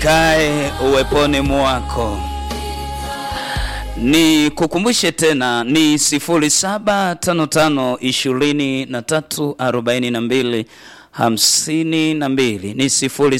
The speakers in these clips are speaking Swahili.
nikae uweponi mwako. Ni kukumbushe tena ni 0755234252 ni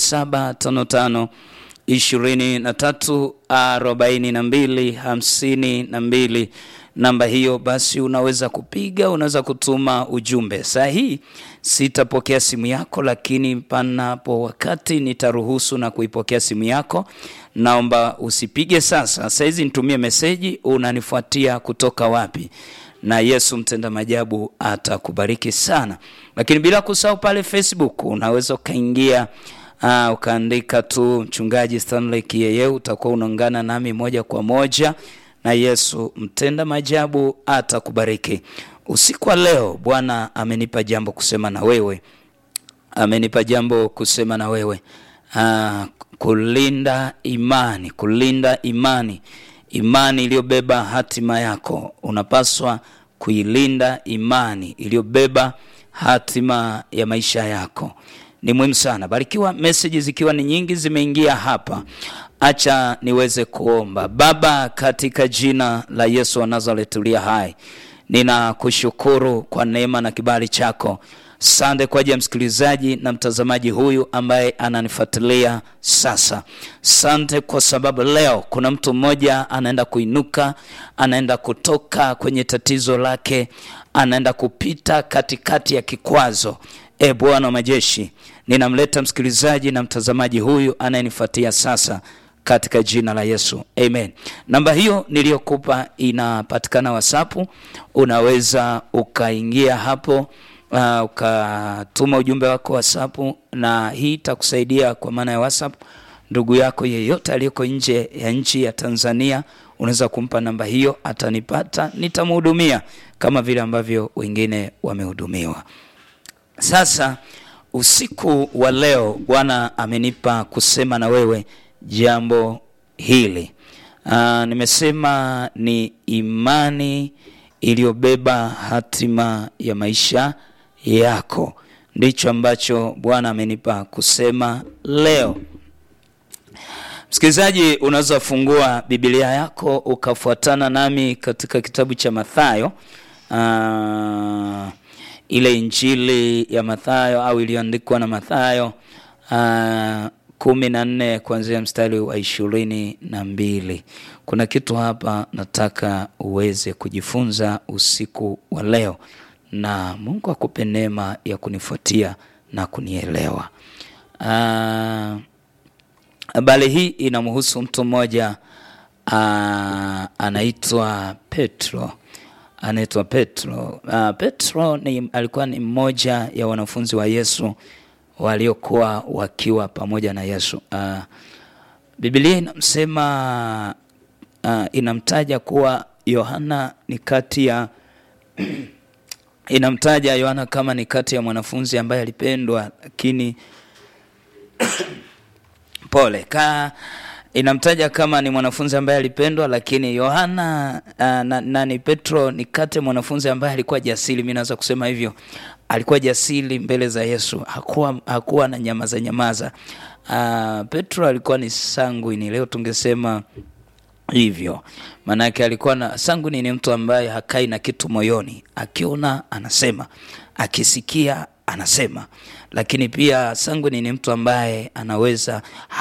0755234252. Namba hiyo basi unaweza kupiga, unaweza kutuma ujumbe. Saa hii sitapokea simu yako, lakini panapo wakati nitaruhusu na kuipokea simu yako. Naomba usipige sasa. Sasa hizi nitumie meseji, unanifuatia kutoka wapi, na Yesu mtenda maajabu atakubariki sana. Lakini bila kusahau pale Facebook unaweza kaingia ukaandika tu Mchungaji Stanley Kiyeye, utakuwa unaungana nami moja kwa moja, na Yesu mtenda maajabu atakubariki. Usiku wa leo Bwana amenipa jambo kusema na wewe. Amenipa jambo kusema na wewe. Kulinda imani, kulinda imani. Imani iliyobeba hatima yako. Unapaswa kuilinda imani iliyobeba hatima ya maisha yako. Ni muhimu sana. Barikiwa. Messages zikiwa ni nyingi zimeingia hapa. Acha niweze kuomba. Baba, katika jina la Yesu wa Nazareti uliye hai, ninakushukuru kwa neema na kibali chako. Asante kwa ajili ya msikilizaji na mtazamaji huyu ambaye ananifuatilia sasa. Asante kwa sababu leo kuna mtu mmoja anaenda kuinuka, anaenda kutoka kwenye tatizo lake, anaenda kupita katikati ya kikwazo. Bwana wa majeshi, ninamleta msikilizaji na mtazamaji huyu anayenifuatia sasa katika jina la Yesu. Amen. Namba hiyo niliyokupa inapatikana WhatsApp. Unaweza ukaingia hapo ukatuma ujumbe wako WhatsApp, na hii itakusaidia kwa maana ya WhatsApp. Ndugu yako yeyote aliyeko nje ya nchi ya Tanzania, unaweza kumpa namba hiyo, atanipata, nitamhudumia kama vile ambavyo wengine wamehudumiwa. Sasa usiku wa leo Bwana amenipa kusema na wewe jambo hili. Nimesema ni imani iliyobeba hatima ya maisha yako. Ndicho ambacho Bwana amenipa kusema leo. Msikilizaji, unaweza fungua Biblia yako ukafuatana nami katika kitabu cha Mathayo. Ile Injili ya Mathayo au iliyoandikwa na Mathayo 14 kuanzia mstari wa 22. Kuna kitu hapa nataka uweze kujifunza usiku wa leo, na Mungu akupe neema ya kunifuatia na kunielewa. Habari hii inamhusu mtu mmoja anaitwa Petro. Petro alikuwa ni mmoja ya wanafunzi wa Yesu waliokuwa wakiwa pamoja na Yesu. Biblia inamsema, inamtaja kuwa Yohana ni kati ya inamtaja Yohana kama ni kati ya mwanafunzi ambaye alipendwa, lakini inamtaja kama ni mwanafunzi ambaye alipendwa, lakini Yohana ni Petro ni kati ya mwanafunzi ambaye alikuwa jasiri. Mimi naweza kusema hivyo. Alikuwa jasiri mbele za Yesu. Hakuwa na nyamaza. Petro alikuwa ni sanguini. Leo tungesema hivyo. Maana yake alikuwa na sanguini, ni mtu ambaye hakai na kitu moyoni. Akiona anasema, akisikia anasema. Lakini pia sanguini ni mtu ambaye anaweza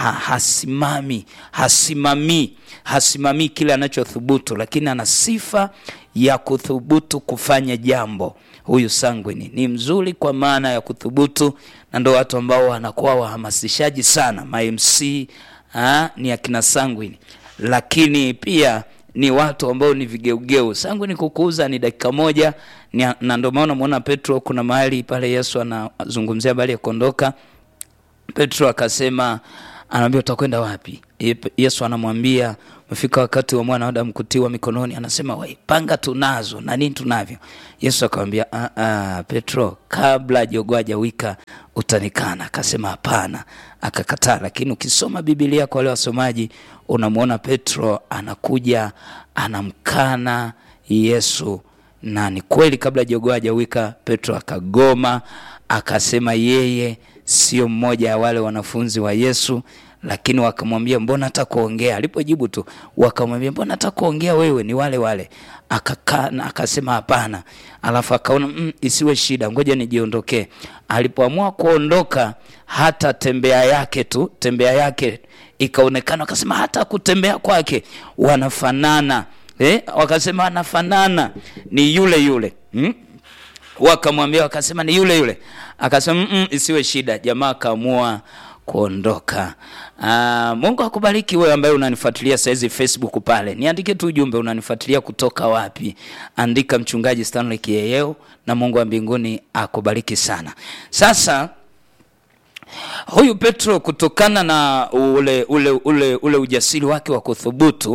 hasimami kile anachothubutu, lakini ana sifa ya kuthubutu kufanya jambo. Huyu sanguini ni mzuri kwa maana ya kuthubutu, na ndio watu ambao wanakuwa wahamasishaji sana. MC ni akina sanguini. Lakini pia ni watu ambao ni vigeugeu. Sanguini kukuuza ni dakika moja, na ndio maana muona Petro, kuna mahali pale Yesu anazungumzia habari ya kuondoka. Petro akasema, anamwambia utakwenda wapi? Yesu anamwambia umefika wakati wa mwana wa Adamu kutiwa mikononi. Anasema wewe, panga tunazo na nini tunavyo? Yesu akamwambia Petro, kabla jogoo hajawika utanikana. Akasema hapana, akakataa. Lakini ukisoma Biblia kwa wale wasomaji, unamuona Petro anakuja anamkana Yesu, na ni kweli kabla jogoo hajawika Petro akagoma, akasema yeye sio mmoja wa wale wanafunzi wa Yesu. lakini wakamwambia mbona hata kuongea? Alipojibu tu wakamwambia mbona hata kuongea, wewe ni wale wale. Akakaa na akasema hapana. Alafu akaona isiwe shida, ngoja nijiondokee. Alipoamua kuondoka, hata tembea yake ikaonekana, akasema hata kutembea kwake wanafanana. Wakasema anafanana, ni yule. Wakamwambia, wakasema ni yule. Akasema isiwe shida. Jamaa akaamua kuondoka. Mungu akubariki wewe ambaye unanifuatilia saizi Facebook pale. Niandike tu ujumbe, unanifuatilia kutoka wapi? Andika Mchungaji Stanley Kiyeyeo, na Mungu wa mbinguni akubariki sana. Sasa huyu Petro, kutokana na ule ujasiri wake wa kuthubutu,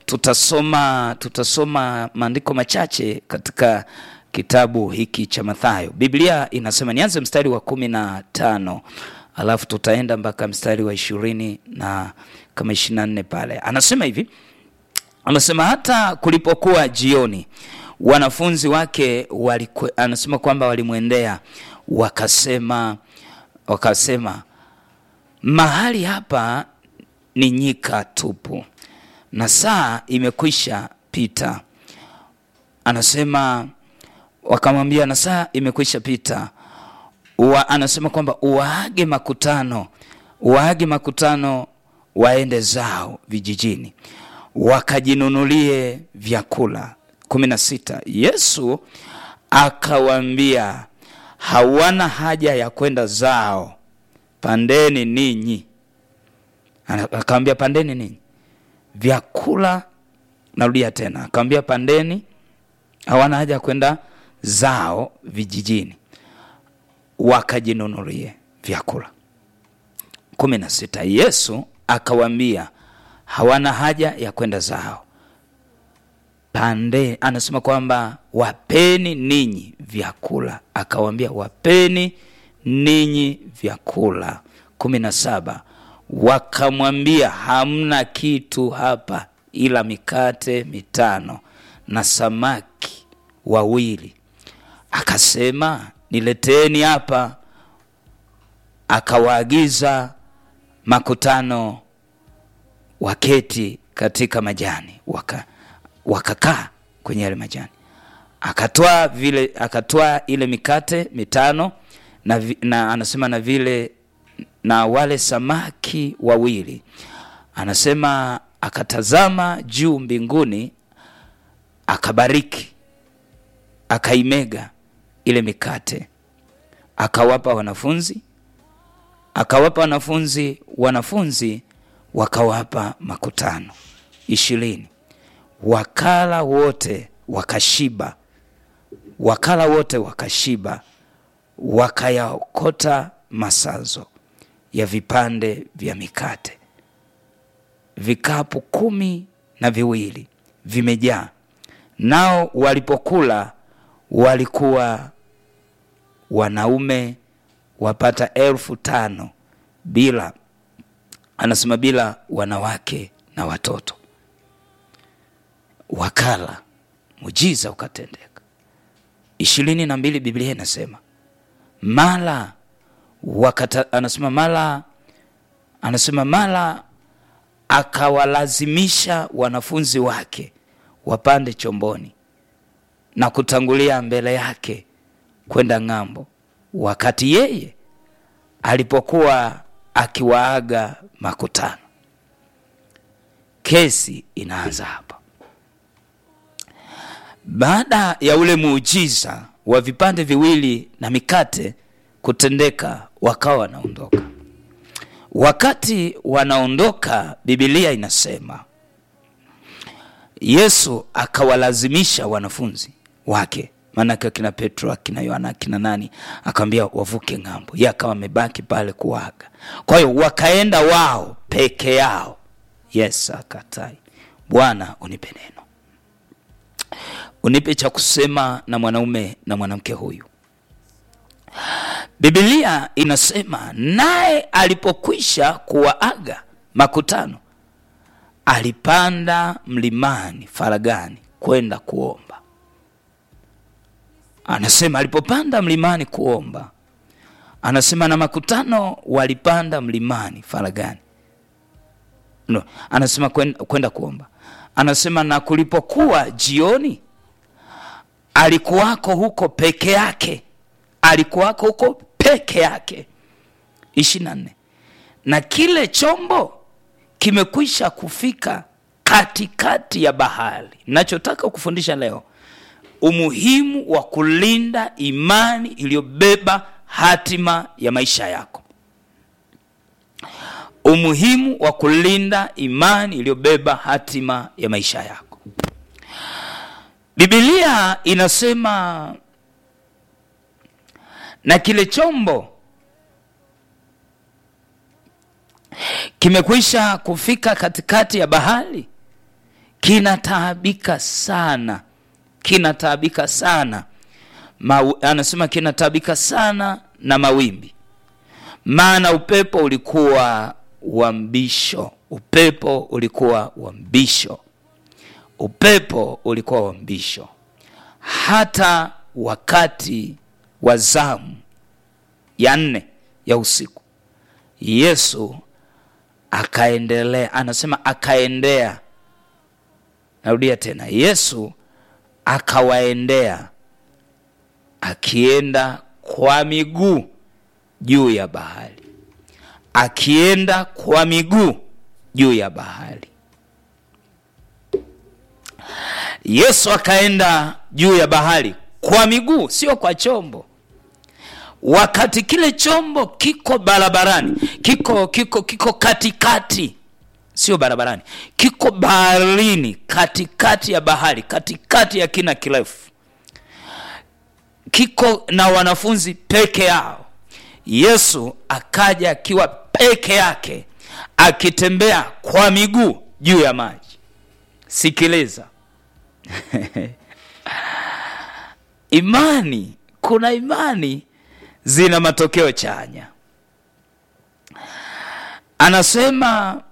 tutasoma maandiko machache katika kitabu hiki cha Mathayo. Biblia inasema, nianze mstari wa 15, alafu tutaenda mpaka mstari wa 20 na kama 24 pale. Anasema hivi, anasema hata kulipokuwa jioni, wanafunzi wake anasema kwamba walimwendea wakasema mahali hapa ni nyika tupu na saa imekwisha pita. Anasema wakamwambia na saa imekwisha pita. Anasema kwamba uwaage makutano waende zao vijijini wakajinunulie vyakula. 16. Yesu akawaambia, hawana haja ya kwenda zao, pandeni ninyi. Akawaambia pandeni ninyi vyakula. Narudia tena, akawaambia pandeni, hawana haja ya kwenda zao vijijini wakajinunulie vyakula. 16. Yesu akawaambia, hawana haja ya kwenda zao, pandeni. Anasema kwamba wapeni ninyi vyakula. Akawaambia wapeni ninyi vyakula. 17. Wakamwambia, hamna kitu hapa ila mikate 5 na samaki 2. Akasema, nileteni hapa. Akawaagiza makutano waketi katika majani, wakakaa kwenye yale majani. Akatoa ile mikate 5 na anasema na vile na wale samaki 2. Anasema akatazama juu mbinguni, akabariki, akaimega ile mikate, akawapa wanafunzi, wanafunzi wakawapa makutano 20. Wakala wote wakashiba, wakayaokota masazo ya vipande vya mikate, vikapu 12 vimejaa. Nao walipokula walikuwa wanaume wapata 5,000 bila wanawake na watoto. Wakala, muujiza ukatendeka. 22 Biblia inasema mala akawalazimisha wanafunzi wake wapande chomboni na kutangulia mbele yake kwenda ng'ambo, wakati yeye alipokuwa akiwaaga makutano. Kesi inaanza hapa. Baada ya ule muujiza wa vipande 2 na mikate kutendeka, wakawa wanaondoka. Wakati wanaondoka, Biblia inasema Yesu akawalazimisha wanafunzi wake, maana kina Petro, kina Yohana, kina nani, akamwambia wavuke ng'ambo. Yeye akawa amebaki pale kuaga. Kwa hiyo wakaenda wao peke yao. Yesu akatai, Bwana unipe neno, unipe cha kusema na mwanaume na mwanamke huyu. Biblia inasema naye alipokwisha kuwaaga makutano, alipanda mlimani faragani kwenda kuomba. Anasema alipopanda mlimani kuomba, anasema na makutano walipanda mlimani faragani No, anasema kwenda kuomba. Anasema na kulipokuwa jioni, alikuwako huko peke yake. Alikuwako huko peke yake. 24. Na kile chombo kimekwisha kufika katikati ya bahari. Ninachotaka kufundisha leo, umuhimu wa kulinda imani iliyobeba hatima ya maisha yako. Umuhimu wa kulinda imani iliyobeba hatima ya maisha yako. Biblia inasema na kile chombo kimekwisha kufika katikati ya bahari, kinataabika sana. Kinataabika sana. Anasema kinataabika sana na mawimbi. Maana upepo ulikuwa wa mbisho. Upepo ulikuwa wa mbisho. Upepo ulikuwa wa mbisho. Hata wakati wa zamu ya 4 ya usiku, Yesu akaendelea. Anasema akaendea. Narudia tena. Yesu akawaendea, akienda kwa miguu juu ya bahari. Akienda kwa miguu juu ya bahari. Yesu akaenda juu ya bahari kwa miguu, sio kwa chombo. Wakati kile chombo kiko barabarani, kiko katikati, sio barabarani, kiko baharini, katikati ya bahari, katikati ya kina kirefu, kiko na wanafunzi peke yao. Yesu akaja akiwa peke yake, akitembea kwa miguu juu ya maji. Sikiliza. Imani, kuna imani zina matokeo chanya. Anasema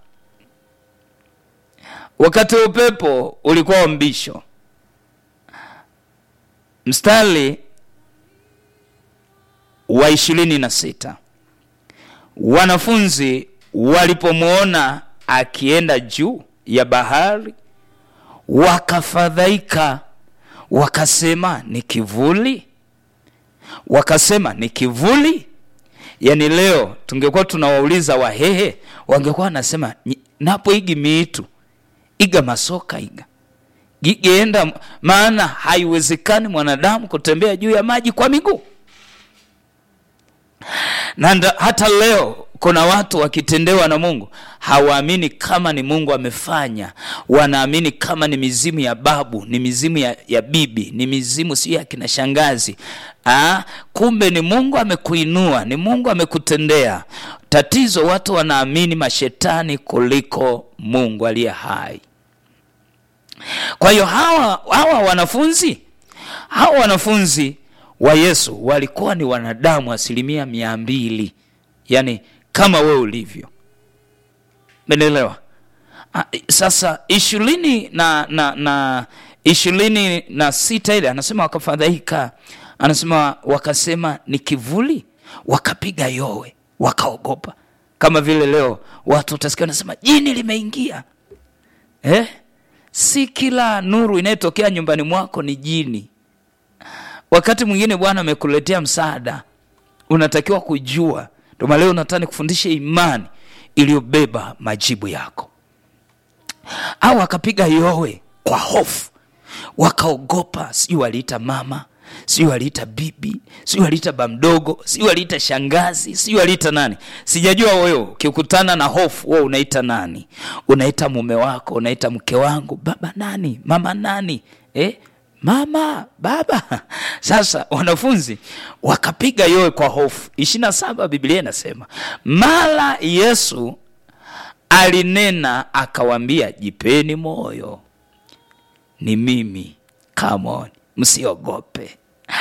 wakati upepo ulikuwa mbisho. Mstari wa 26. Wanafunzi walipomuona akienda juu ya bahari, wakafadhaika, wakasema ni kivuli. Wakasema ni kivuli. Yani leo tungekuwa tunawauliza Wahehe, wangekuwa wanasema napo igi miitu, iga masoka, igeenda. Maana haiwezekani mwanadamu kutembea juu ya maji kwa miguu. Na hata leo kuna watu wakitendewa na Mungu hawaamini kama ni Mungu amefanya. Wanaamini kama ni mizimu ya babu, ni mizimu ya bibi, ni mizimu si ya kina shangazi. Kumbe ni Mungu amekuinua, ni Mungu amekutendea. Tatizo watu wanaamini mashetani kuliko Mungu aliye hai. Kwa hiyo hawa wanafunzi wa Yesu walikuwa ni wanadamu 200%. Yani kama wewe ulivyo. Umeelewa? Sasa 26 ile anasema wakafadhaika. Anasema wakasema ni kivuli, wakapiga yowe, wakaogopa. Kama vile leo watu utasikia wanasema jini limeingia. Si kila nuru inayotokea nyumbani mwako ni jini. Wakati mwingine Bwana amekuletea msaada, unatakiwa kujua. Ndio leo nataka nikufundishe imani iliyobeba majibu yako. Au wakapiga yowe kwa hofu, wakaogopa. Si waliita mama, si waliita bibi, si waliita bamdogo, si waliita shangazi, si waliita nani. Sijajua wewe ukikutana na hofu wewe unaita nani? Unaita mume wako, unaita mke wangu, baba nani, mama nani? Mama, baba. Sasa wanafunzi wakapiga yowe kwa hofu. 27 Biblia inasema mara Yesu alinena akawaambia, jipeni moyo, ni mimi, come on, msiogope.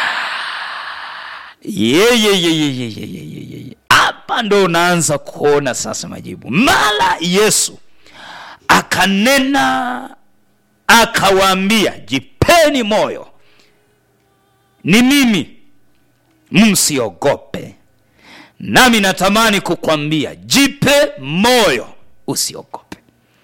Hapa ndo unaanza kuona sasa majibu. Mara Yesu akanena akawaambia, jipeni moyo, ni mimi, msiogope. Nami natamani kukwambia, jipe moyo, usiogope.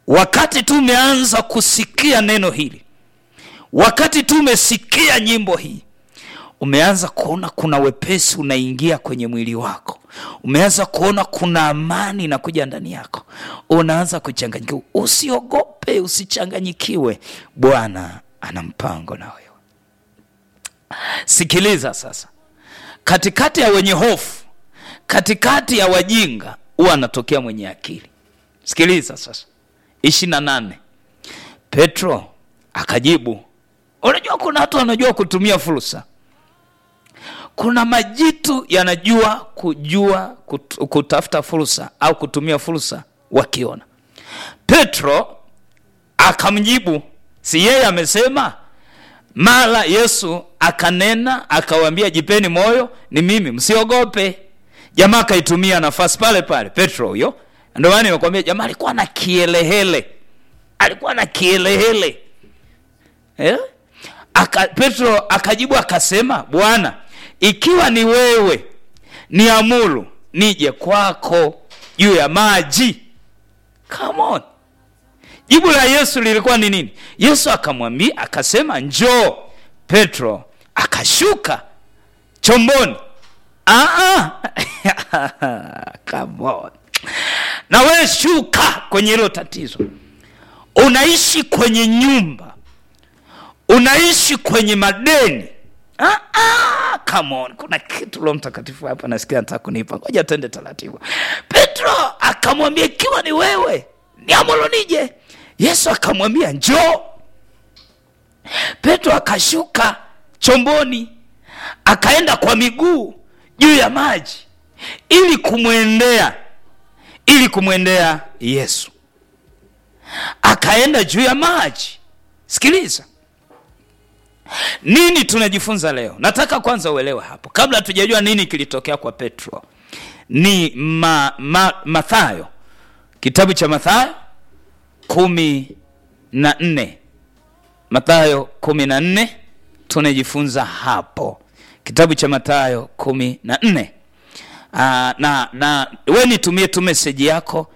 wakati tumeanza kusikia neno hili, wakati tumesikia nyimbo hii, umeanza kuona kuna wepesi unaingia kwenye mwili wako. Umeanza kuona kuna amani inakuja ndani yako. Unaanza kuchanganyikiwa. Usiogope, usichanganyikiwe. Bwana ana mpango na wewe. Sikiliza sasa. Katikati ya wenye hofu, katikati ya wajinga, huwa anatokea mwenye akili. Sikiliza sasa. 28. Petro akajibu. Unajua kuna watu wanajua kutumia fursa. Kuna majitu yanajua kutafuta fursa au kutumia fursa wakiona. Petro akamjibu, si yeye amesema? Mara Yesu akanena akawaambia, jipeni moyo, ni mimi, msiogope. Jamaa akaitumia nafasi pale pale. Petro huyo, ndio maana nimekwambia jamaa alikuwa na kielehele. Alikuwa na kielehele. Petro akajibu akasema, Bwana, ikiwa ni wewe, niamuru nije kwako juu ya maji. Come on. Jibu la Yesu lilikuwa ni nini? Yesu akamwambia akasema, njoo. Petro akashuka chomboni. Come on. Na wewe shuka kwenye hilo tatizo. Unaishi kwenye nyumba, unaishi kwenye madeni. Come on. Kuna kitu Roho Mtakatifu hapa nasikia nataka kunipa. Ngoja twende taratibu. Petro akamwambia, ikiwa ni wewe, niamuru nije. Yesu akamwambia, njoo. Petro akashuka chomboni, akaenda kwa miguu juu ya maji ili kumwendea Yesu. Akaenda juu ya maji. Sikiliza. Nini tunajifunza leo? Nataka kwanza uelewe hapo, kabla tujajua nini kilitokea kwa Petro. Ni Mathayo. Kitabu cha Mathayo 14. Mathayo 14 tunajifunza hapo. Kitabu cha Mathayo 14. Na wewe nitumie tu message yako,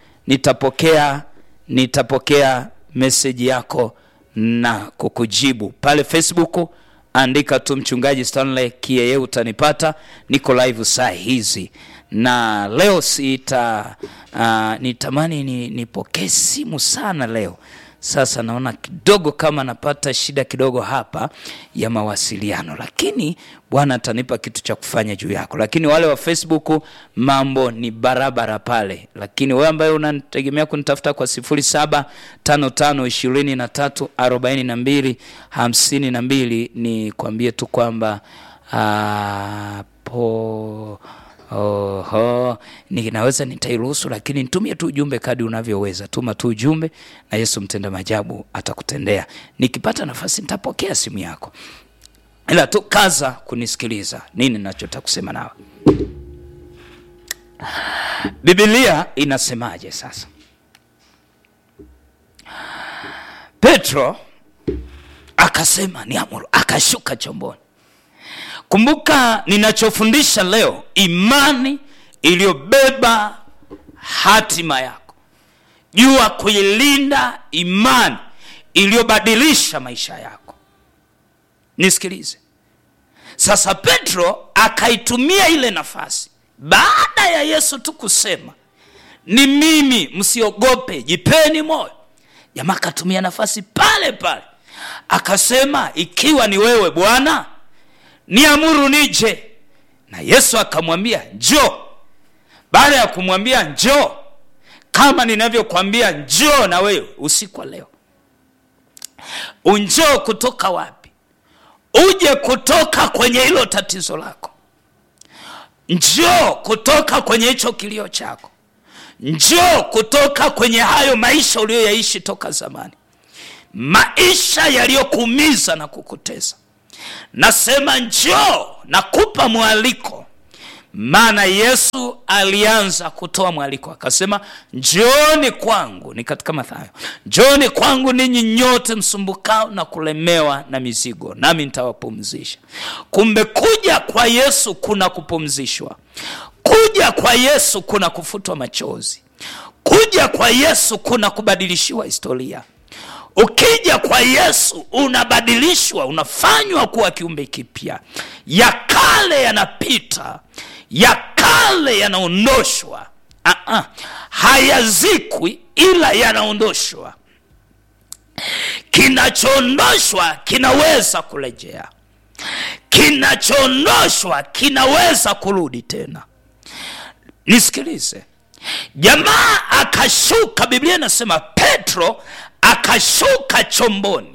nitapokea message yako na kukujibu. Pale Facebook andika tu Mchungaji Stanley Kiyeye, utanipata. Niko live saa hizi. Na leo nitamani nipokee simu sana leo. Sasa naona kidogo kama napata shida kidogo hapa ya mawasiliano, lakini Bwana atanipa kitu cha kufanya juu yako. Lakini wale wa Facebook mambo ni barabara pale. Lakini wewe ambaye unategemea kunitafuta kwa 0755234252 ni kwambie tu kwamba ninaweza nitairuhusu, lakini nitumie tu ujumbe kadri unavyoweza. Tuma tu ujumbe na Yesu mtenda maajabu atakutendea. Nikipata nafasi nitapokea simu yako. Ila tu kaza kunisikiliza nini ninachotaka kusema nawe. Biblia inasemaje sasa? Petro akasema niamuru, akashuka chomboni. Kumbuka ninachofundisha leo, imani iliyobeba hatima yako. Jua kuilinda imani iliyobadilisha maisha yako. Nisikilize. Sasa Petro akaitumia ile nafasi. Baada ya Yesu tu kusema, ni mimi, msiogope, jipeni moyo. Jamaa akatumia nafasi pale pale. Akasema, ikiwa ni wewe Bwana, niamuru nije. Na Yesu akamwambia, njoo. Baada ya kumwambia njoo, kama ninavyokuambia njoo na wewe usiku wa leo. Unjoo kutoka wapi? Uje kutoka kwenye hilo tatizo lako. Njoo kutoka kwenye hicho kilio chako. Njoo kutoka kwenye hayo maisha uliyoyaishi toka zamani. Maisha yaliyokuumiza na kukutesa. Nasema njoo, nakupa mwaliko. Maana Yesu alianza kutoa mwaliko, akasema njooni kwangu, ni katika Mathayo. Njooni kwangu ninyi nyote msumbukao na kulemewa na mizigo, nami nitawapumzisha. Kumbe kuja kwa Yesu kuna kupumzishwa. Kuja kwa Yesu kuna kufutwa machozi. Kuja kwa Yesu kuna kubadilishiwa historia. Ukija kwa Yesu unabadilishwa, unafanywa kuwa kiumbe kipya. Ya kale yanapita, ya kale yanaondoshwa. Hayazikwi ila yanaondoshwa. Kinachoondoshwa kinaweza kurejea. Kinachoondoshwa kinaweza kurudi tena. Nisikilize. Jamaa akashuka, Biblia inasema Petro akashuka chomboni.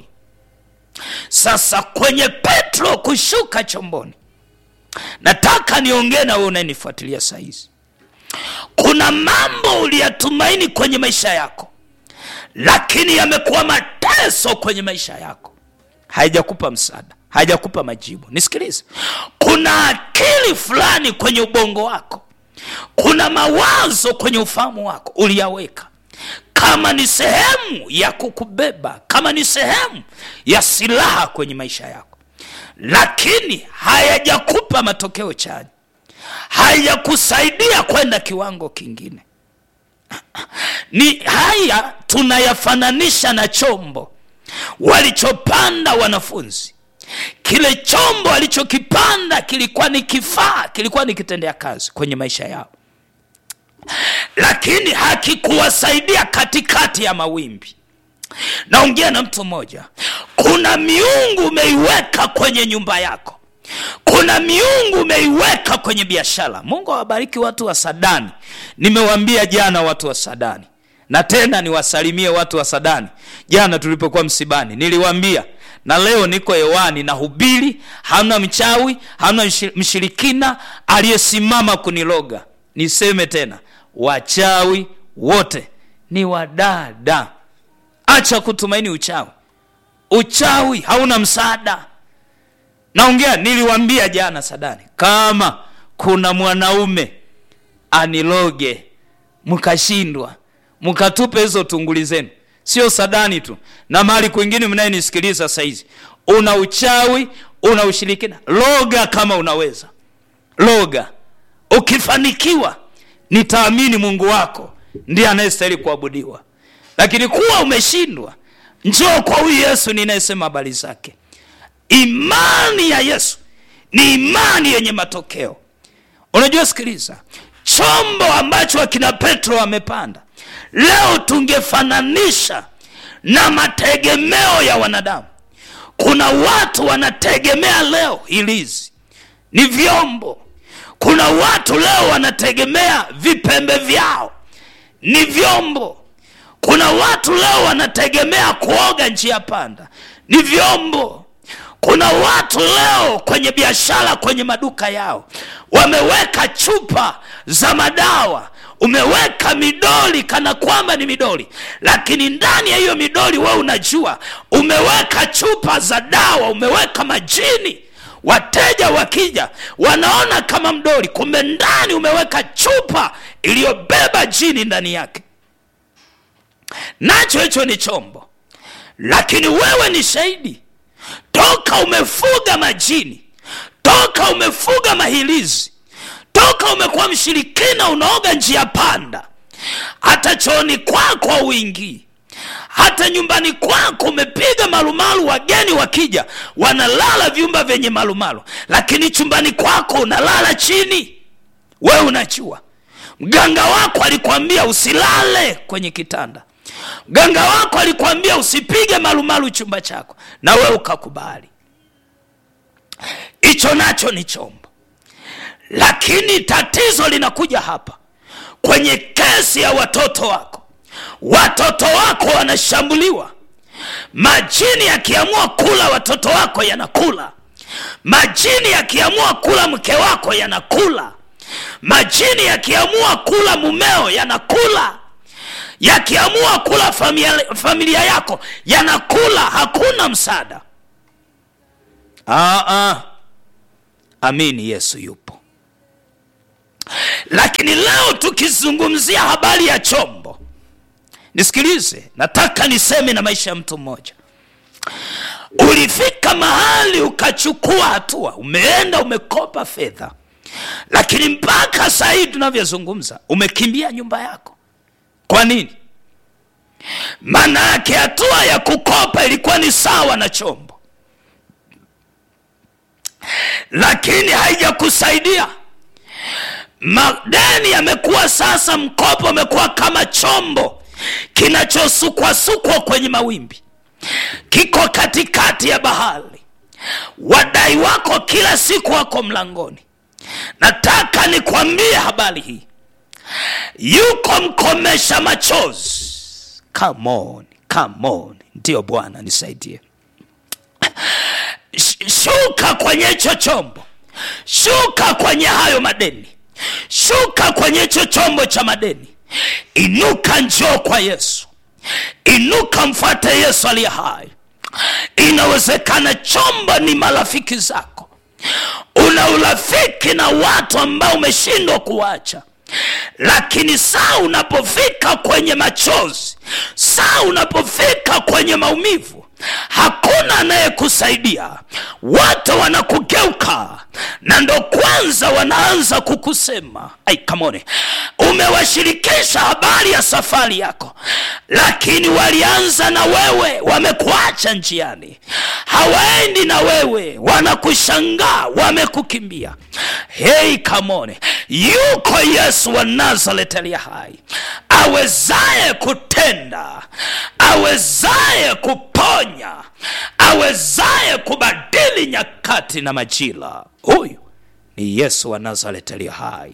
Sasa kwenye Petro kushuka chomboni, nataka niongee na wewe unanifuatilia saa hizi. Kuna mambo uliyatumaini kwenye maisha yako, lakini yamekuwa mateso kwenye maisha yako. Haijakupa msaada, haijakupa majibu. Nisikilize. Kuna akili fulani kwenye ubongo wako, kuna mawazo kwenye ufahamu wako uliyaweka kama ni sehemu ya kukubeba, kama ni sehemu ya silaha kwenye maisha yako, lakini hayajakupa matokeo chanya, hayakusaidia kwenda kiwango kingine. Ni haya tunayafananisha na chombo walichopanda wanafunzi. Kile chombo walichokipanda kilikuwa ni kifaa, kilikuwa ni kitendea kazi kwenye maisha yao, lakini hakikuwasaidia katikati ya mawimbi. Naongea na mtu mmoja. Kuna miungu umeiweka kwenye nyumba yako, kuna miungu umeiweka kwenye biashara. Mungu awabariki watu wa Sadani. Nimewaambia jana watu wa Sadani, na tena niwasalimie watu wa Sadani. Jana tulipokuwa msibani niliwaambia, na leo niko hewani na hubiri. Hamna mchawi, hamna mshirikina aliyesimama kuniloga. Niseme tena, wachawi wote ni wadada. Acha kutumaini uchawi. Uchawi hauna msaada. Naongea, niliwaambia jana Sadani, kama kuna mwanaume aniloge mkashindwa, mkatupe hizo tunguli zenu. Sio Sadani tu, na mahali kwingine mnayenisikiliza sasa hizi. Una uchawi, una ushirikina, loga kama unaweza. Loga. Ukifanikiwa, nitaamini Mungu wako ndiye anayestahili kuabudiwa. Lakini kuwa umeshindwa, njoo kwa huyu Yesu ninayesema habari zake. Imani ya Yesu ni imani yenye matokeo. Unajua, sikiliza, chombo ambacho akina Petro amepanda leo tungefananisha na mategemeo ya wanadamu. Kuna watu wanategemea leo ilizi, ni vyombo. Kuna watu leo wanategemea vipembe vyao, ni vyombo. Kuna watu leo wanategemea kuoga njia panda, ni vyombo. Kuna watu leo kwenye biashara, kwenye maduka yao wameweka chupa za madawa. Umeweka midoli kana kwamba ni midoli, lakini ndani ya hiyo midoli wewe unajua umeweka chupa za dawa, umeweka majini. Wateja wakija wanaona kama mdoli, kumbe ndani umeweka chupa iliyobeba jini ndani yake. Nacho hicho ni chombo, lakini wewe ni shahidi. Toka umefuga majini, toka umefuga mahilizi, toka umekuwa mshirikina unaoga njia panda, hata chooni kwako uingii, hata nyumbani kwako umepiga malumalu. Wageni wakija wanalala vyumba vyenye malumalu, lakini chumbani kwako unalala chini. Wewe unachua. Mganga wako alikwambia usilale kwenye kitanda, mganga wako alikwambia usipige malumalu chumba chako, na wewe ukakubali. Hicho nacho ni chombo. Lakini tatizo linakuja hapa kwenye kesi ya watoto wako. Watoto wako wanashambuliwa. Majini yakiamua kula watoto wako yanakula. Majini yakiamua kula mke wako yanakula. Majini yakiamua kula mumeo yanakula. Yakiamua kula familia yako yanakula. Hakuna msaada. Amini, Yesu yupo. Lakini leo tukizungumzia habari ya chombo, nisikilize, nataka niseme na maisha ya mtu mmoja. Ulifika mahali ukachukua hatua, umeenda umekopa fedha, lakini mpaka sasa hivi tunavyozungumza umekimbia nyumba yako. Kwa nini? Maana yake hatua ya kukopa ilikuwa ni sawa na chombo, lakini haijakusaidia. Madeni yamekuwa sasa, mkopo umekuwa kama chombo kinachosukwa kwenye mawimbi, kiko katikati ya bahari. Wadai wako kila siku wako mlangoni. Nataka nikwambie habari hii, yuko mkomesha machozi. Come on. Ndio Bwana nisaidie. Shuka kwenye hicho chombo, shuka kwenye hayo madeni, shuka kwenye hicho chombo cha madeni. Inuka, njoo kwa Yesu, inuka, mfuate Yesu aliye hai. Inawezekana chombo ni marafiki zako. Una urafiki na watu ambao umeshindwa kuacha, lakini saa unapofika kwenye machozi, saa unapofika kwenye maumivu, hakuna anayekusaidia. Watu wanakugeuka na ndo kwanza wanaanza kukusema. Come on. Umewashirikisha habari ya safari yako, lakini walianza na wewe, wamekuacha njiani, hawaendi na wewe, wanakushangaa, wamekukimbia. Come on. Yuko Yesu wa Nazareth aliye hai, awezaye kutenda, awezaye kuponya, awezaye kubadili nyakati na majira. Huyu ni Yesu wa Nazareth aliye hai.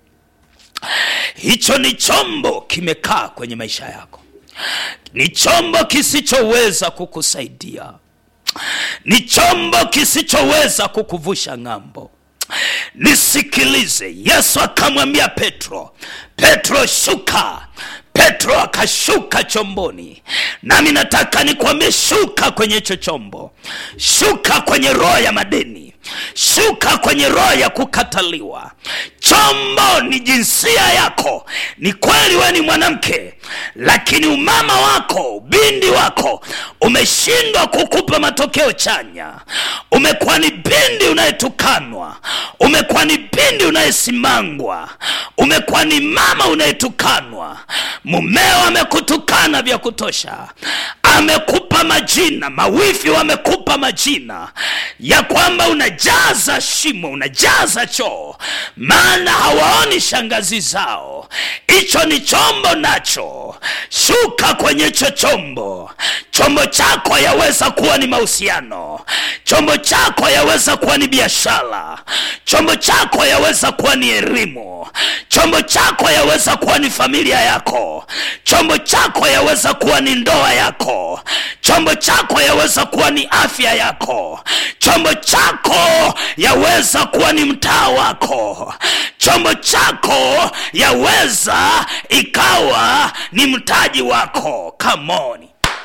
Hicho ni chombo kimekaa kwenye maisha yako, ni chombo kisichoweza kukusaidia, ni chombo kisichoweza kukuvusha ng'ambo. Nisikilize. Yesu akamwambia Petro, shuka. Petro akashuka chomboni. Nami nataka nikwambie, shuka kwenye hicho chombo, shuka kwenye roho ya madeni, shuka kwenye roho ya kukataliwa. Chombo ni jinsia yako. Ni kweli wewe ni mwanamke, lakini umama wako, bindi wako umeshindwa kukupa matokeo chanya. Umekuwa ni bindi unayetukanwa, umekuwa ni bindi unayesimangwa, umekuwa ni mama unayetukanwa. Mumeo amekutukana vya kutosha, amekupa majina, mawifi wamekupa majina ya kwamba unajaza shimo, unajaza choo, maana hawaoni shangazi zao. Hicho ni chombo nacho. Shuka kwenye hicho chombo. Chombo chako yaweza kuwa ni mahusiano, chombo chako yaweza kuwa ni biashara, chombo chako yaweza kuwa ni elimu, chombo chako yaweza kuwa ni familia yako, chombo chako yaweza kuwa ni ndoa yako, chombo chako yaweza kuwa ni afya yako, chombo chako yaweza kuwa ni mtaa wako, chombo chako yaweza ikawa ni mtaji wako. Come on.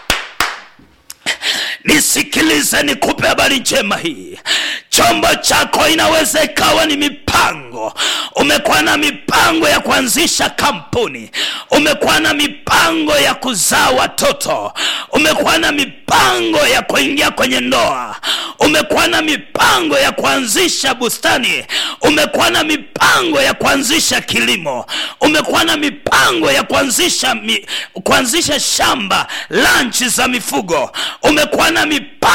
Nisikilize, nikupe habari njema hii. Chombo chako inaweza ikawa ni mipango. Umekuwa na mipango ya kuanzisha kampuni, umekuwa na mipango ya kuzaa watoto, umekuwa na mipango ya kuingia kwenye ndoa, umekuwa na mipango ya kuanzisha bustani, umekuwa na mipango ya kuanzisha kilimo, umekuwa na mipango ya kuanzisha shamba, ranch za mifugo, umekuwa na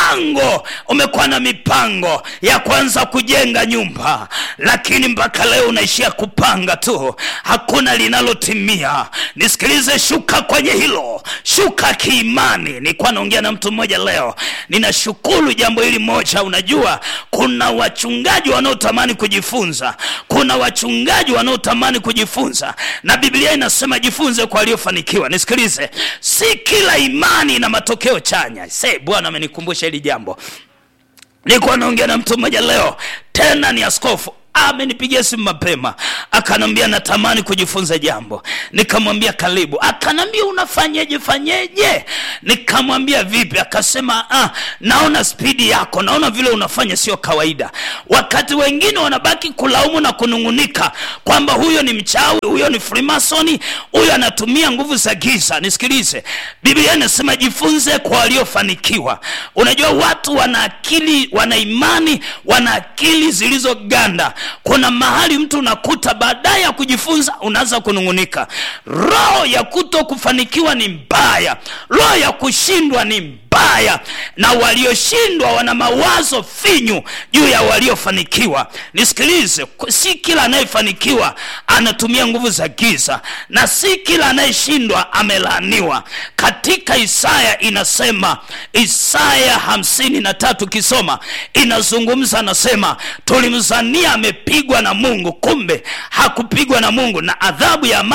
mipango ya kuanza kujenga nyumba, lakini mpaka leo unaishia kupanga tu, hakuna linalotimia. Nisikilize, shuka kwenye hilo, shuka kiimani. Nilikuwa naongea na mtu mmoja leo, ninashukuru jambo hili moja. Unajua kuna wachungaji wanaotamani kujifunza, kuna wachungaji wanaotamani kujifunza, na Biblia inasema jifunze kwa waliofanikiwa. Nisikilize, si kila imani ina matokeo chanya. Bwana amenikumbusha hili jambo. Nilikuwa naongea na mtu mmoja leo, tena ni askofu, amenipigia simu mapema, akanambia natamani kujifunza jambo. Nikamwambia karibu. Akanambia fanyeje? Nikamwambia vipi? Akasema naona spidi yako, naona vile unafanya sio kawaida. Wakati wengine wanabaki kulaumu na kunungunika kwamba huyo ni mchawi, huyo ni Freemason, huyo anatumia nguvu za giza. Nisikilize, Biblia inasema jifunze kwa waliofanikiwa. Unajua watu wana akili, wana imani, wana akili zilizoganda, kuna mahali mtu unakuta baadaye ya kujifunza unaanza kunungunika. Roho ya kutokufanikiwa ni mbaya, roho ya kushindwa ni mbaya, na walioshindwa wana mawazo finyu juu ya waliofanikiwa. Nisikilize, si kila anayefanikiwa anatumia nguvu za giza, na si kila anayeshindwa amelaaniwa. Katika Isaya inasema, Isaya 53 kisoma inazungumza, anasema tulimzania amepigwa na Mungu, kumbe hakupigwa na Mungu, na adhabu ya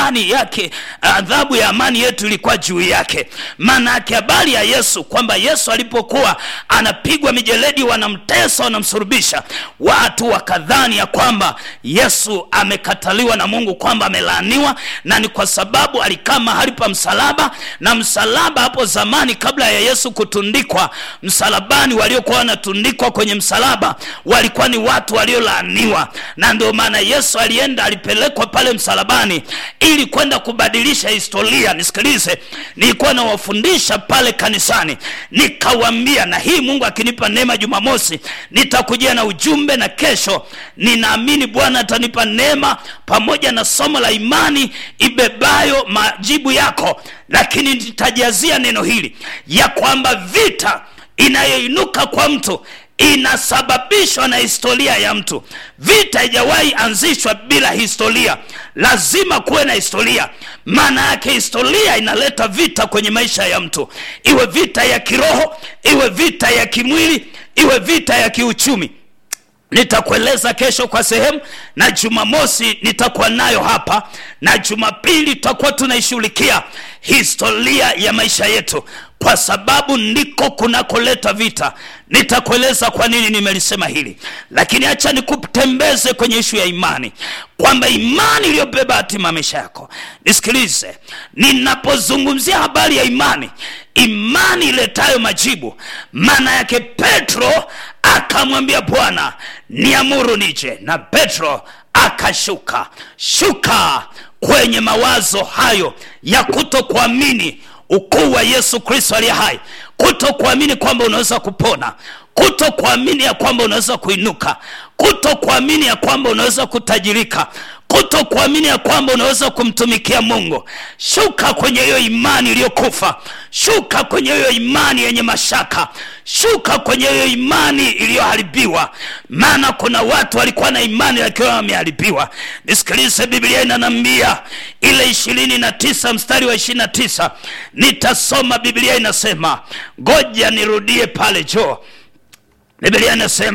amani yetu ilikuwa juu yake. Maana yake habari ya Yesu, kwamba Yesu alipokuwa anapigwa mijeledi, wanamtesa, wanamsurubisha, watu wakadhani ya kwamba Yesu amekataliwa na Mungu, kwamba amelaaniwa, na ni kwa sababu alikaa mahali pa msalaba. Na msalaba hapo zamani, kabla ya Yesu kutundikwa msalabani, waliokuwa wanatundikwa kwenye msalaba walikuwa ni watu waliolaaniwa. Na ndio maana Yesu alipelekwa pale msalabani ili kwenda kubadilisha historia. Nisikilize, nilikuwa nawafundisha pale kanisani, nikawaambia, na hii Mungu akinipa neema Jumamosi nitakujia na ujumbe, na kesho ninaamini Bwana atanipa neema pamoja na somo la imani ibebayo majibu yako. Lakini nitajazia neno hili ya kwamba vita inayoinuka kwa mtu inasababishwa na historia ya mtu. Vita haijawahi anzishwa bila historia, lazima kuwe na historia. Maana yake historia inaleta vita kwenye maisha ya mtu, iwe vita ya kiroho, iwe vita ya kimwili, iwe vita ya kiuchumi. Nitakueleza kesho kwa sehemu, na Jumamosi nitakuwa nayo hapa, na Jumapili tutakuwa tunaishughulikia historia ya maisha yetu, kwa sababu ndiko kunakoleta vita. Nitakueleza kwa nini nimelisema hili, lakini acha nikutembeze kwenye ishu ya imani, kwamba imani iliyobeba hatima maisha yako. Nisikilize, ninapozungumzia habari ya imani, imani iletayo majibu, maana yake Petro akamwambia Bwana, niamuru nije. Na Petro akashuka kwenye mawazo hayo ya kutokuamini ukuu wa Yesu Kristo aliye hai, kutokuamini kwamba unaweza kupona, kutokuamini ya kwamba unaweza kuinuka, kutokuamini ya kwamba unaweza kutajirika, kutokuamini ya kwamba unaweza kumtumikia Mungu. Shuka kwenye hiyo imani iliyokufa, shuka kwenye hiyo imani yenye mashaka, shuka kwenye hiyo imani iliyoharibiwa. Maana kuna watu walikuwa na imani lakini wameharibiwa. Nisikilize, Biblia inaniambia ile 29 mstari wa 29, nitasoma. Biblia inasema, ngoja nirudie pale jo. Biblia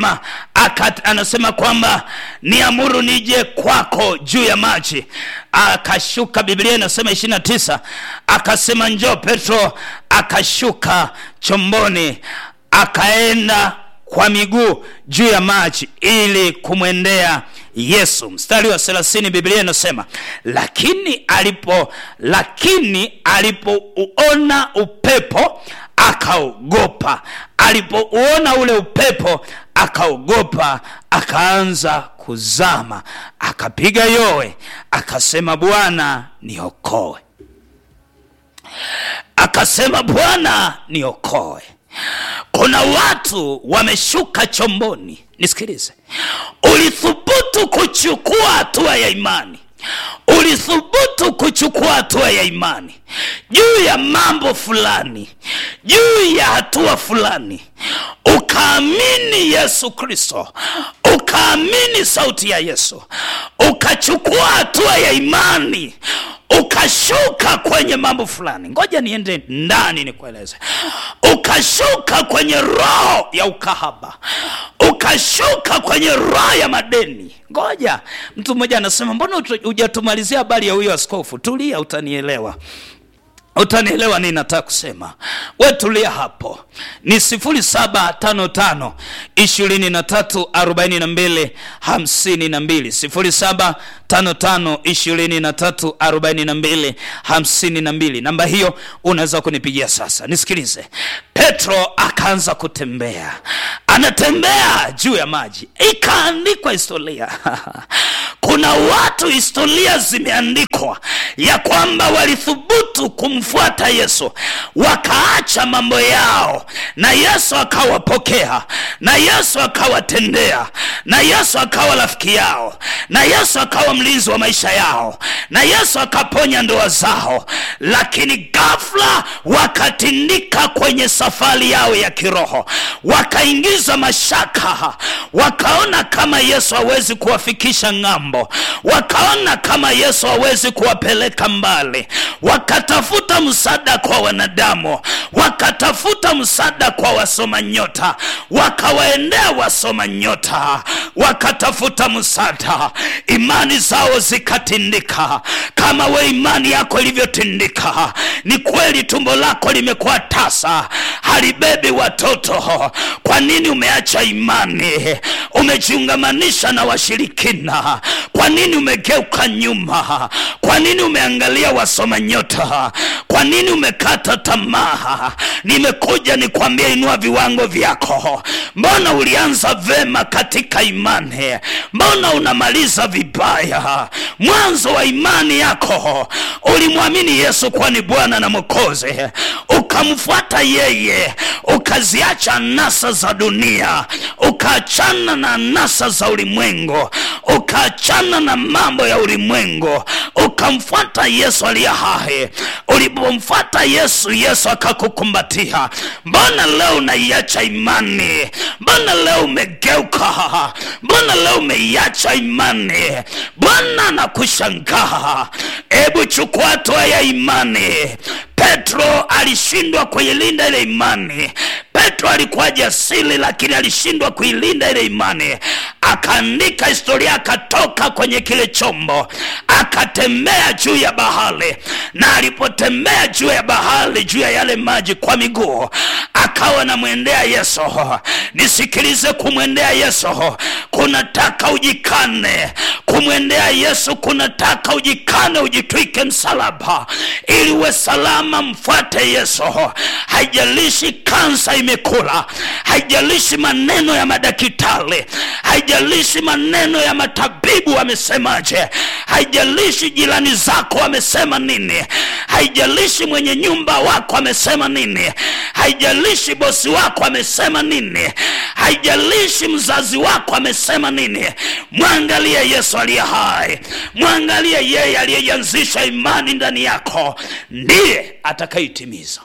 anasema kwamba niamuru nije kwako juu ya maji. Akashuka, Biblia inasema 29, akasema njoo. Petro akashuka chomboni, akaenda kwa miguu juu ya maji ili kumwendea Yesu. Mstari wa 30 Biblia inasema, lakini alipouona upepo akaogopa. Alipouona ule upepo akaogopa, akaanza kuzama, akapiga yowe, akasema Bwana niokoe. Akasema Bwana niokoe. Kuna watu wameshuka chomboni. Nisikilize, ulithubutu kuchukua hatua ya imani, ulithubutu kuchukua hatua ya imani juu ya mambo fulani, juu ya hatua fulani, ukaamini Yesu Kristo, ukaamini sauti ya Yesu, ukachukua hatua ya imani, ukashuka kwenye mambo fulani. Ngoja niende ndani nikueleze. Ukashuka kwenye roho ya ukahaba, ukashuka kwenye roho ya madeni. Ngoja, mtu mmoja anasema, mbona hujatumalizia habari ya huyo askofu? Tulia, utanielewa. Utanielewa nini nataka kusema. Wewe tulia hapo. Ni 0755 23 42 52, 0755 23 42 52. Namba hiyo unaweza kunipigia sasa. Nisikilize, Petro akaanza kutembea, anatembea juu ya maji. Ikaandikwa historia Kuna watu historia zimeandikwa ya kwamba walithubutu kumfuata Yesu, wakaacha mambo yao, na Yesu akawapokea, na Yesu akawatendea, na Yesu akawa rafiki yao, na Yesu akawa mlinzi wa maisha yao, na Yesu akaponya ndoa zao. Lakini ghafla wakatindika kwenye safari yao ya kiroho, wakaingiza mashaka, wakaona kama Yesu hawezi kuwafikisha ng'ambo, wakaona kama Yesu hawezi kuwapeleka mbali. Wakatafuta msaada kwa wanadamu, wakatafuta msaada kwa wasoma nyota, wakawaendea wasoma nyota, wakatafuta msaada. Imani zao zikatindika. Kama we imani yako ilivyotindika, ni kweli tumbo lako limekuwa tasa, halibebi watoto. Kwa nini umeacha imani? Umejiungamanisha na washirikina. Kwa nini umegeuka nyuma? Kwa nini umeangalia wasoma nyota? Kwa nini umekata tamaa? Nimekuja nikwambia, inua viwango vyako. Mbona ulianza vema katika imani? Mbona unamaliza vibaya? Mwanzo wa imani yako ulimwamini Yesu kuwa ni Bwana na Mwokozi, ukamfuata yeye, ukaziacha anasa za dunia, ukaachana na anasa za ulimwengu, ukaachana na mambo ya ulimwengu, ukamfuata Yesu aliye hai. Ulipomfuata Yesu, Yesu akakukumbatia. Mbona leo unaiacha imani? Mbona leo umegeuka? Mbona leo umeiacha imani? Bwana anakushangaa. Hebu chukua hatua ya imani. Petro alishindwa kuilinda ile imani. Petro alikuwa jasiri, lakini alishindwa kuilinda ile imani. Akaandika historia, akatoka kwenye kile chombo, akatembea juu ya bahari. Na alipotembea juu ya bahari, juu ya yale maji kwa miguu, akawa na mwendea Yesu. Nisikilize, kumwendea Yesu kunataka ujikane. Kumwendea Yesu kunataka ujikane, ujitwike msalaba ili uwe salama. Mfuate Yesu. Haijalishi kansa imekula, haijalishi maneno ya madaktari, haijalishi maneno ya matabibu wamesemaje, haijalishi jirani zako wamesema nini, haijalishi mwenye nyumba wako amesema nini, haijalishi bosi wako amesema nini, haijalishi mzazi wako amesema nini. Mwangalie Yesu aliye hai. Mwangalie yeye aliyeanzisha imani ndani yako, ndiye atakaitimiza.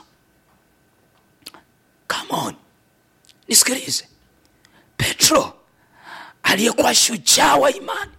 Come on, nisikilize. Petro aliyekuwa shujaa wa imani,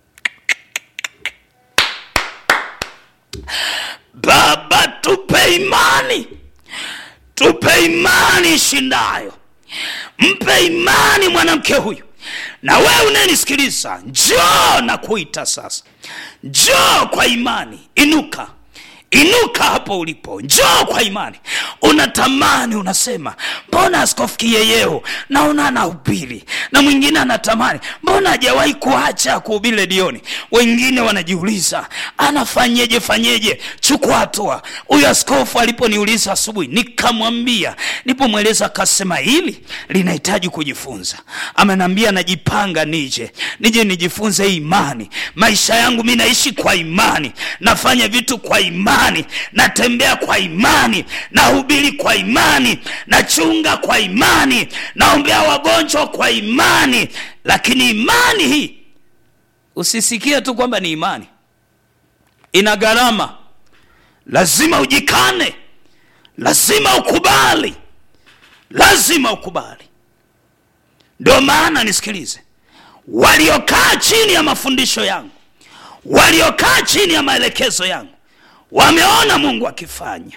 Baba tupe imani, tupe imani shindayo. Mpe imani mwanamke huyu. Na wewe unanisikiliza, njoo na kuita sasa. Njoo kwa imani. Inuka. Inuka hapo ulipo. Njoo kwa imani. Unatamani, unasema, mbona askofu Kiyeyeo naona anahubiri, na mwingine anatamani, mbona hajawahi kuacha kuhubiri redioni? Wengine wanajiuliza, anafanyeje? Chukua hatua. Huyu askofu aliponiuliza asubuhi, nikamwambia, nilipomweleza akasema hili linahitaji kujifunza. Amenambia najipanga nije nijifunze imani. Maisha yangu mimi naishi kwa imani, nafanya vitu kwa imani, natembea kwa imani, nahubiri kwa imani, nachunga kwa imani, naombea wagonjwa kwa imani. Lakini imani hii, usisikie tu kwamba ni imani, ina gharama. Lazima ujikane, lazima ukubali, lazima ukubali. Ndio maana nisikilize, waliokaa chini ya mafundisho yangu, waliokaa chini ya maelekezo yangu, wameona Mungu akifanya.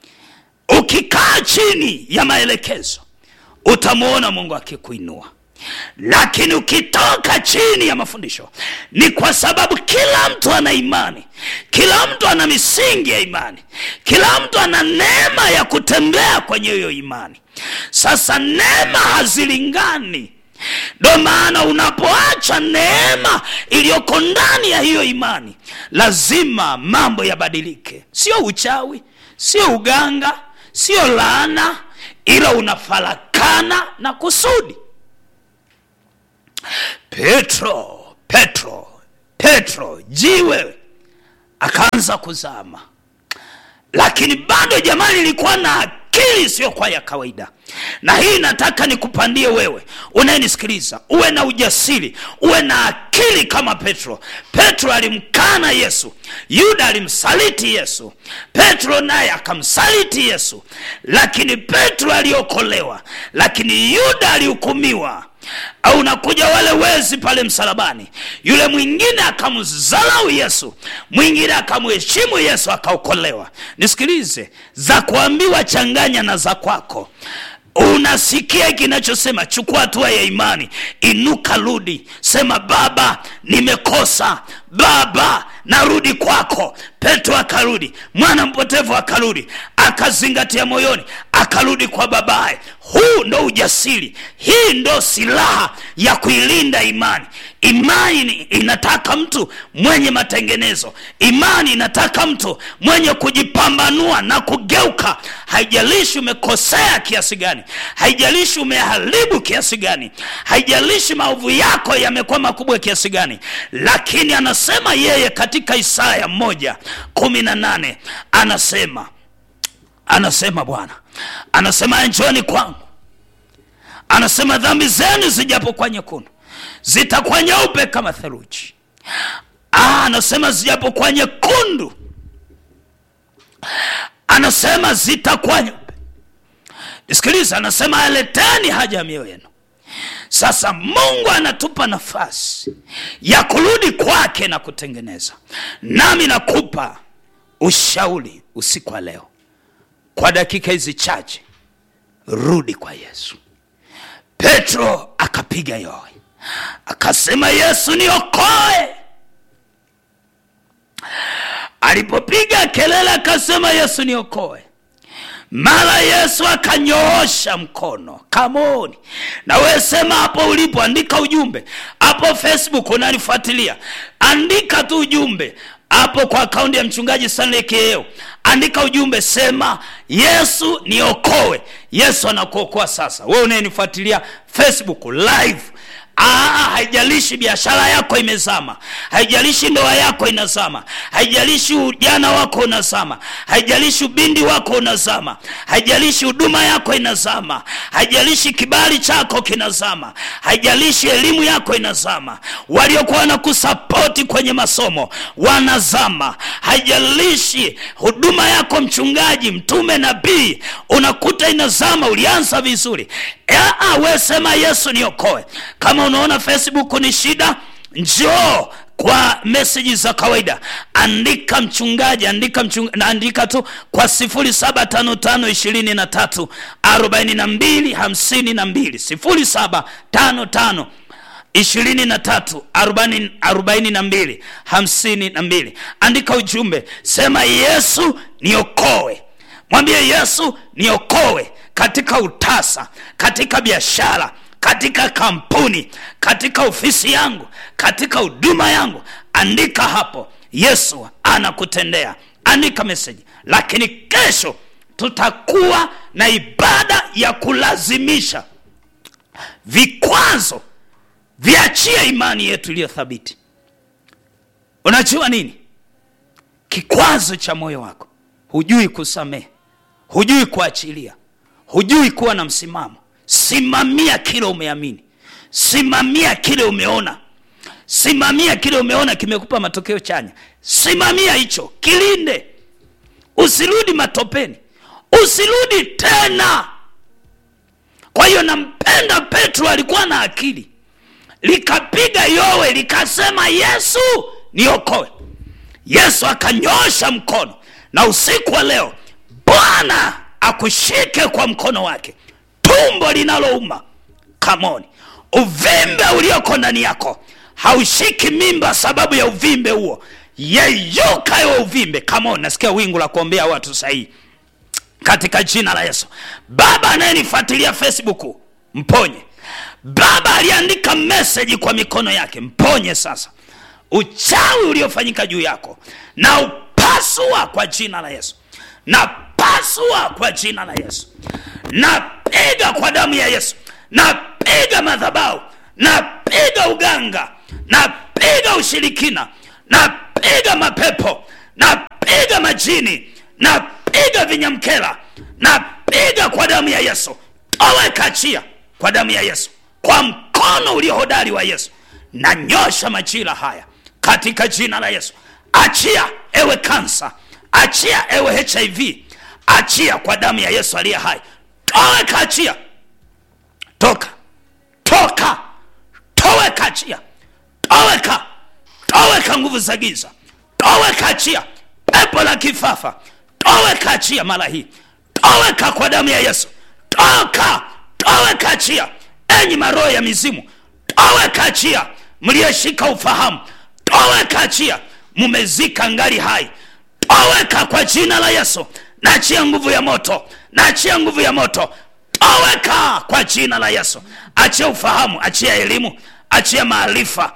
Ukikaa chini ya maelekezo, utamuona Mungu akikuinua. Lakini ukitoka chini ya mafundisho, ni kwa sababu kila mtu ana imani, kila mtu ana misingi ya imani, kila mtu ana neema ya kutembea kwenye hiyo imani. Sasa neema hazilingani. Ndio maana unapoacha neema iliyoko ndani ya hiyo imani, lazima mambo yabadilike. Sio uchawi, sio uganga, sio laana, ila unafarakana na kusudi. Petro Petro jiwe akaanza kuzama. Lakini bado jamani ilikuwa na akili sio kwa ya kawaida. Na hii nataka nikupandie wewe unayenisikiliza, uwe na ujasiri, uwe na akili kama Petro. Petro alimkana Yesu, Yuda alimsaliti Yesu, Petro naye akamsaliti Yesu. Lakini Petro aliokolewa, lakini Yuda alihukumiwa. Au unakuja wale wezi pale msalabani, yule mwingine akamdharau Yesu, mwingine akamheshimu Yesu, akaokolewa. Nisikilize, za kuambiwa changanya na za kwako. Unasikia kinachosema chukua hatua ya imani, inuka, rudi, sema Baba nimekosa, Baba narudi kwako. Petro akarudi, mwana mpotevu akarudi, akazingatia moyoni, akarudi kwa babaye. Huu ndo ujasiri, hii ndo silaha ya kuilinda imani. Imani inataka mtu mwenye matengenezo. Imani inataka mtu mwenye kujipambanua na kugeuka. Haijalishi umekosea kiasi gani, haijalishi umeharibu kiasi gani, haijalishi maovu yako yamekuwa makubwa kiasi gani. Lakini anasema yeye katika Isaya 1:18 anasema Bwana anasema njooni kwangu, anasema dhambi zenu zijapokuwa nyekundu zitakuwa nyeupe kama theluji. Anasema zijapokuwa nyekundu, anasema zitakuwa nyeupe. Nisikiliza, anasema aleteni haja ya mioyo yenu. Sasa Mungu anatupa nafasi ya kurudi kwake na kutengeneza. Nami nakupa ushauri usiku wa leo, kwa dakika hizi chache, rudi kwa Yesu. Petro akapiga yowe, akasema Yesu niokoe. Alipopiga kelele akasema Yesu niokoe, mara Yesu akanyoosha mkono. Kamoni, na wewe sema hapo ulipo, andika ujumbe hapo Facebook unanifuatilia, andika tu ujumbe hapo kwa akaunti ya mchungaji Stanley Keo, andika ujumbe, sema Yesu niokoe. Yesu anakuokoa sasa. Wewe unayenifuatilia Facebook live, haijalishi biashara yako imezama, haijalishi ndoa yako inazama, haijalishi ujana wako unazama, haijalishi ubindi wako unazama, haijalishi huduma yako inazama, haijalishi kibali chako kinazama, haijalishi elimu yako inazama, waliokuwa wanakusupport kwenye masomo wanazama, haijalishi huduma yako mchungaji, mtume, nabii unakuta inazama. Ulianza vizuri, wewe sema Yesu niokoe. Kama unaona Facebook ni shida, njoo kwa message za kawaida, andika mchungaji, andika tu kwa 0755234252, 0755234252. Andika ujumbe, sema Yesu niokoe. Mwambie Yesu niokoe katika utasa, katika biashara, katika kampuni, katika ofisi yangu, katika huduma yangu. Andika hapo, Yesu anakutendea. Andika message. Lakini kesho tutakuwa na ibada ya kulazimisha vikwazo viachie imani yetu iliyo thabiti. Unajua nini? Kikwazo cha moyo wako, hujui kusamehe, hujui kuachilia, hujui kuwa na msimamo. Simamia kile umeamini, simamia kile umeona, simamia kile umeona kimekupa matokeo chanya. Simamia hicho, kilinde. Usirudi matopeni, usirudi tena. Kwa hiyo nampenda Petro, alikuwa na akili, likapiga yowe likasema Yesu niokoe. Yesu akanyosha mkono, na usiku wa leo Bwana akushike kwa mkono wake. Tumbo linalouma, kamoni, uvimbe ulioko ndani yako, haushiki mimba sababu ya uvimbe huo. Yeyuka yo uvimbe, kamoni. Nasikia wingu la kuombea watu sahihi katika jina la Yesu. Baba anayenifuatilia Facebook, mponye. Baba aliandika message kwa mikono yake, mponye sasa. Uchawi uliofanyika juu yako na upasua kwa jina la Yesu, na pasua kwa jina la Yesu, na piga kwa damu ya Yesu, na piga madhabahu, na piga uganga, na napiga ushirikina, napiga mapepo, napiga majini, napiga vinyamkela, napiga kwa damu ya Yesu. Toweka, achia kwa damu ya Yesu, kwa mkono ulio hodari wa Yesu. Nanyosha majira haya katika jina la Yesu. Achia ewe kansa, achia ewe HIV, achia kwa damu ya Yesu aliye hai. Toweka, achia. Toka, toka, toweka, achia. Toweka, toweka nguvu za giza. Toweka, achia pepo la kifafa. Toweka, achia mara hii. Toweka kwa damu ya Yesu. Toka, toweka, achia enyi maroho ya mizimu. Toweka, achia mliyeshika ufahamu. Toweka, achia mumezika ngali hai. Toweka kwa jina la Yesu. Naachia nguvu ya moto, naachia nguvu ya moto. Toweka kwa jina la Yesu. Achia ufahamu, achia elimu, achia maarifa,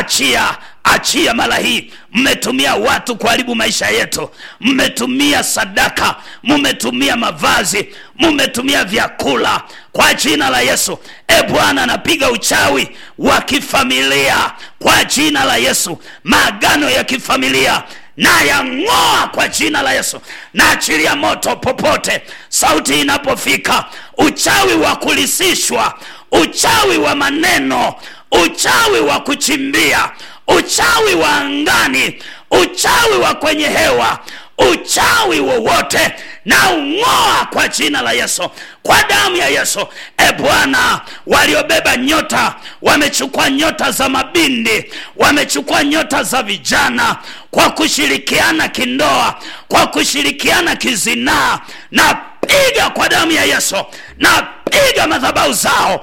achia mara hii. Mmetumia watu kuharibu maisha yetu, mmetumia sadaka, mmetumia mavazi, mmetumia vyakula. Kwa jina la Yesu, Bwana napiga uchawi wa kifamilia kwa jina la Yesu. Maagano ya kifamilia na yang'oa kwa jina la Yesu. Naachilia moto popote sauti inapofika. Uchawi wa kulisishwa, uchawi wa maneno, uchawi wa kuchimbia, uchawi wa angani, uchawi wa kwenye hewa, uchawi wowote na ung'oa kwa jina la Yesu, kwa damu ya Yesu. Bwana, waliobeba nyota wamechukua nyota za mabindi, wamechukua nyota za vijana kwa kushirikiana kindoa, kwa kushirikiana kizinaa. Napiga kwa damu ya Yesu, napiga madhabahu zao,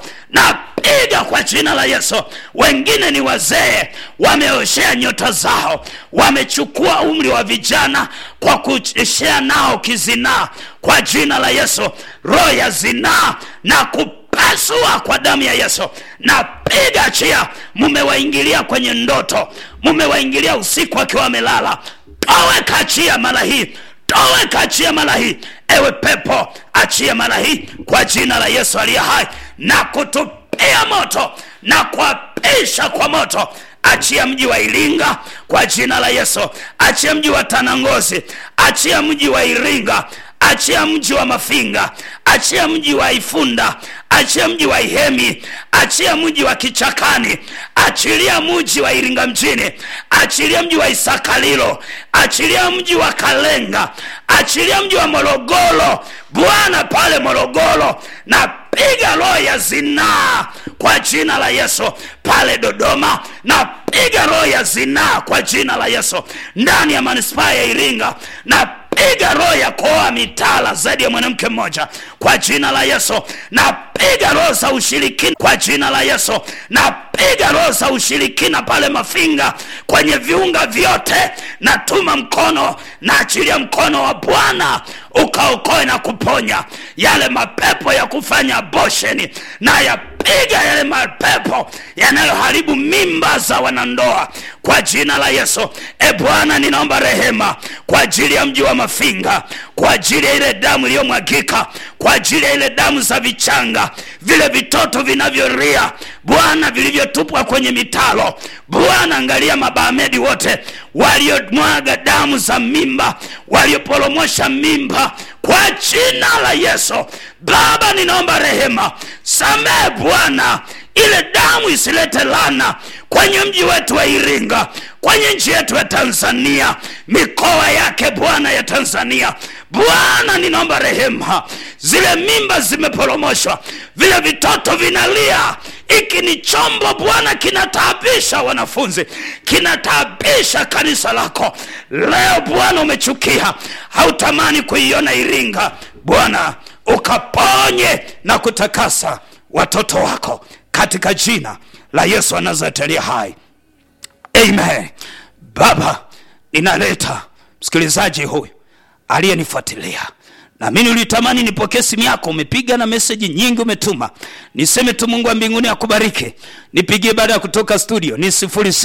napiga kwa jina la Yesu. Wengine ni wazee, wameoshea nyota zao, wamechukua umri wa vijana kwa kushea nao kizinaa. Kwa jina la Yesu, roho ya zinaa na kupasua kwa damu ya Yesu. Napiga, achia. Mumewaingilia kwenye ndoto, mumewaingilia usiku akiwa wamelala. Toweka, achia mara hii. Toweka, achia mara hii. Ewe pepo, achia mara hii kwa jina la Yesu aliye hai. Na kutupia moto na kuapisha kwa moto. Achia mji wa Iringa kwa jina la Yesu. Achia mji wa Tanangozi, achia mji wa Iringa, achia mji wa Mafinga, achia mji wa Ifunda, achia mji wa Ihemi, achia mji wa Kichakani, achilia mji wa Iringa mjini, achilia mji wa Isakalilo, achilia mji wa Kalenga, achilia mji wa Morogoro. Bwana, pale Morogoro napiga roho ya zinaa kwa jina la Yesu. Pale Dodoma napiga roho ya zinaa kwa jina la Yesu. Ndani ya manispaa ya Iringa napiga roho ya kuoa mitala zaidi ya mwanamke mmoja kwa jina la Yesu. Napiga roho za ushirikina kwa jina la Yesu. Napiga roho za ushirikina pale Mafinga kwenye viunga vyote. Natuma mkono, naachilia mkono wa Bwana ukaokoe na kuponya yale mapepo ya kufanya abortion, na yapiga yale mapepo yanayoharibu mimba za wanandoa kwa jina la Yesu. Bwana, ninaomba rehema kwa ajili ya mji wa Mafinga, kwa ajili ya ile damu iliyomwagika, kwa ajili ya ile damu za vichanga, vile vitoto vinavyolia Bwana, vilivyotupwa kwenye mitalo. Bwana, angalia mabahamedi wote waliomwaga damu za mimba, walioporomosha mimba kwa jina la Yesu. Baba, ninaomba rehema, samehe Bwana, ile damu isilete laana kwenye mji wetu wa Iringa, kwenye nchi yetu ya Tanzania, mikoa yake Bwana ya Tanzania. Bwana, ninaomba rehema, zile mimba zimeporomoshwa, vile vitoto vinalia. Iki ni chombo Bwana, kinataabisha wanafunzi, kinataabisha kanisa lako. Leo Bwana umechukia, hautamani kuiona Iringa. Bwana, ukaponye na kutakasa watoto wako katika jina la Yesu wa Nazareti hai. Amen. Baba, ninaleta msikilizaji huyu aliyenifuatilia, na mimi nilitamani nipokee simu yako. Umepiga na message nyingi umetuma. Niseme tu Mungu wa mbinguni akubariki. Nipigie baada ya kutoka studio ni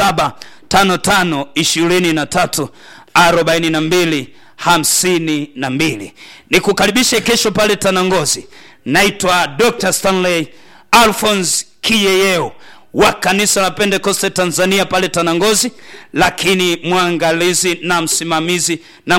0755234252. Nikukaribishe kesho pale Tanangozi. Naitwa Dr. Stanley Alphonse Kiyeyeo wa kanisa la Pentekoste Tanzania pale Tanangozi, lakini mwangalizi na msimamizi na